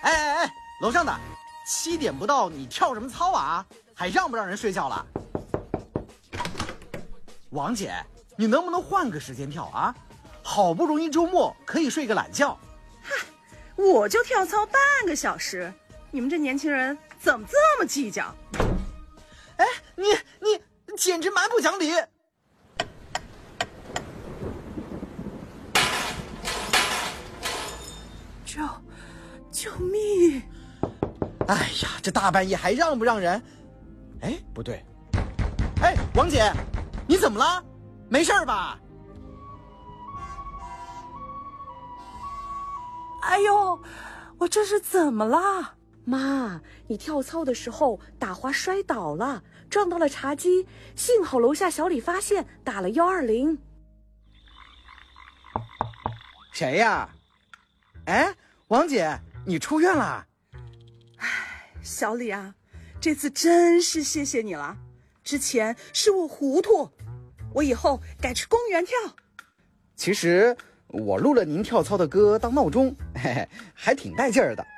哎，楼上的，7点不到，你跳什么操啊？还让不让人睡觉了？王姐，你能不能换个时间跳啊？好不容易周末可以睡个懒觉。 嗨，我就跳操半个小时，你们这年轻人怎么这么计较？ 哎，你简直蛮不讲理！ 救命！ 哎呀，这大半夜还让不让人？哎，不对，哎，王姐，你怎么了？没事吧？ 哎呦，我这是怎么了？ 妈，你跳操的时候打滑摔倒了，撞到了茶几，幸好楼下小李发现，打了120。 谁呀？哎，王姐，你出院了？ 哎，小李啊，这次真是谢谢你了。之前是我糊涂，我以后改去公园跳。 其实我录了您跳操的歌当闹钟，嘿嘿，还挺带劲儿的。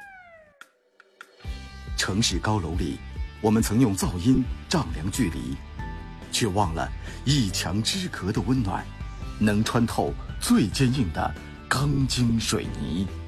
城市高楼里，我们曾用噪音丈量距离，却忘了一墙之隔的温暖，能穿透最坚硬的钢筋水泥。